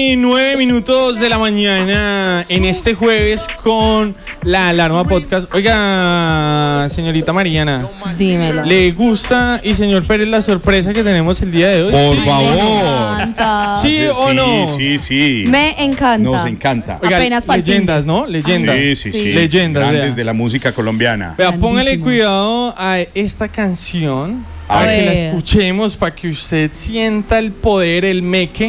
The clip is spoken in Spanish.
1:09 de la mañana en este jueves con La Alarma Podcast. Oiga, señorita Mariana, dímelo. ¿le gusta y señor Pérez la sorpresa que tenemos el día de hoy? Por ¿Sí? favor. Me encanta. ¿Sí o no? Sí. Me encanta. Nos encanta. Oiga, Apenas para el leyendas, ¿no? Leyendas. Sí. Leyendas, Grandes vea. de la música colombiana. Vea, póngale Grandísimos. cuidado a esta canción A para que la ver. escuchemos, para que usted sienta el poder, el meque